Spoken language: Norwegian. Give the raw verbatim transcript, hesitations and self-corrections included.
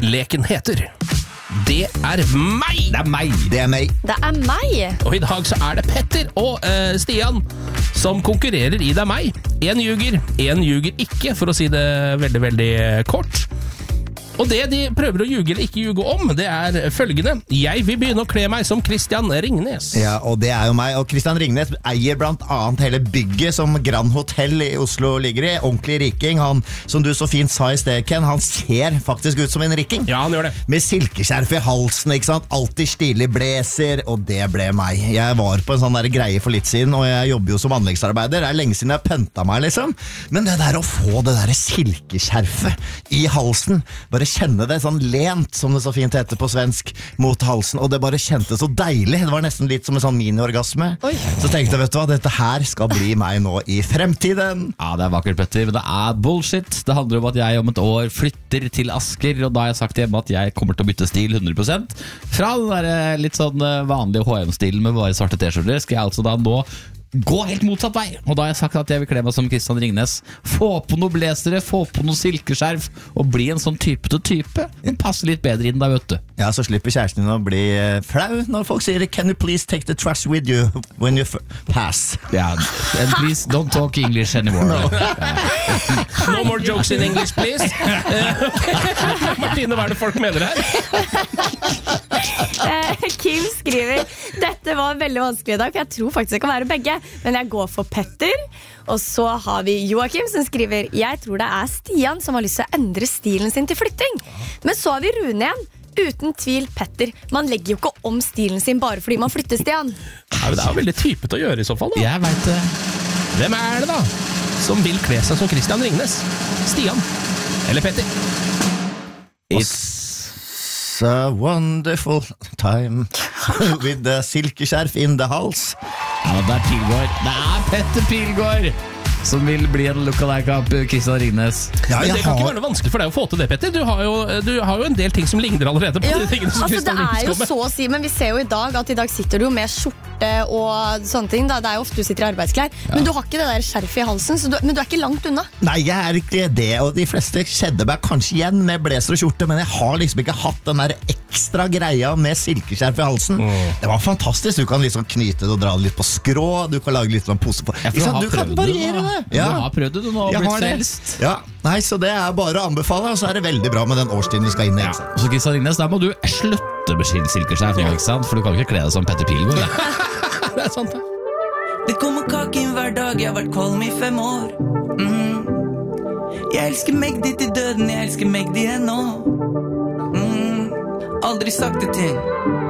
Leken heter Det er meg! Det er meg! Det er meg. Det er meg. Og i dag så er det Petter og uh, Stian som konkurrerer i Det er meg. En ljuger, en ljuger ikke, for å si det veldig, veldig kort. Og det de prøver å ljuge eller ikke ljuge om, det er følgende. Jeg vil begynne å kle meg som Christian Ringnes. Ja, og det er jo meg. Og Christian Ringnes eier blant annet hele bygget som Grand Hotel i Oslo ligger i. Ordentlig riking. Han, som du så fint sa i sted, Ken, han ser faktisk ut som en riking. Ja, han gjør det. Med silkeskjerf i halsen, ikke sant? Alltid stilig blazer, og det ble meg. Jeg var på en sånn der greie for litt siden, og jeg jobber jo som anleggsarbeider. Det er lenge siden jeg pønta meg, liksom. Men det der å få det der silkeskjerfet i halsen, bare kjenne det sånn lent, som det så fint heter på svensk, mot halsen, og det bare kjentes så deilig. Det var nesten litt som en sånn mini-orgasme. Oi. Så tenkte jeg, vet du hva, dette her skal bli meg nå i fremtiden. Ja, det er vakkert, Petter, men det er bullshit. Det handler om at jeg om et år flytter til Asker, og da har jeg sagt hjemme at jeg kommer til å bytte stil hundre prosent. Fra den der litt sånn vanlige H og M-stilen med bare svarte t-skjorter, skal jeg altså da nå gå helt motsatt vei. Og da har jeg sagt at jeg vil kle meg som Christian Ringnes. Få på noe blazere, få på noe silkeskjerf, og bli en sånn type til type. Den passer litt bedre inn da, vet du. Ja, så slipper kjæresten din å bli eh, flau når folk sier "Can you please take the trash with you when you f- pass?" Ja, and please don't talk English anymore. No. No more jokes in English, please. Martine, hva er det folk mener her? Eh, Kim skriver dette var veldig vanskelig i dag, for jeg tror faktisk det kan være begge, men jeg går for Petter. Og så har vi Joakim som skriver jeg tror det er Stian som har lyst til å endre stilen sin til flytting. Men så har vi Rune igjen. Uten tvil Petter. Man legger jo ikke om stilen sin bare fordi man flytter, Stian. Ja, men det er jo veldig typet å gjøre i så fall da. Jeg vet det. Hvem er det da som vil kle seg som Christian Ringnes? Stian eller Petter? It's a wonderful time with the silkeskjerf in the hals. Ja, det er Pilgaard. Det er Petter Pilgaard som vil bli en lookalike av Christian Ringnes. Ja, Men det jeg kan ikke har... være noe vanskelig for deg å få til det, Petter. Du har jo, du har jo en del ting som ligner allerede på Ja, de tingene som altså det Christian er jo Ringnes kommer. så å si, men vi ser jo i dag at i dag sitter du jo med skjorte og sånne ting da. Det er jo ofte du sitter i arbeidsklær, men du har ikke det der skjerfet i halsen, så du, men du er ikke langt unna. Nei, jeg er ikke det, og de fleste kjedde meg kanskje igjen med blazer og skjorte, men jeg har liksom ikke hatt den der ekstra greia med silkeskjerf i halsen. Mm. Det var fantastisk. Du kan liksom knyte det og dra det litt på skrå, du kan lage litt sånn pose på. Ja, for Ikke du sant? har Du kan prøvd variere det, det. da. Ja. Du har prøvd det, du nå har Jeg blitt har det. frelst. Ja, nei, så det er bare å anbefale, og så er det veldig bra med den årstiden du skal inn i. Ja. ikke sant? Og så Christian Ringnes, der må du slutte med silkeskjerf nå, ikke sant? For du kan ikke kle deg som Petter Pilgaard. Ja. Det er sant det. Det kommer kake inn hver dag, jeg har vært kvalm i fem år. mm. Jeg elsker Magdi til døden, jeg elsker Magdi ennå. mm. Aldri sagt det til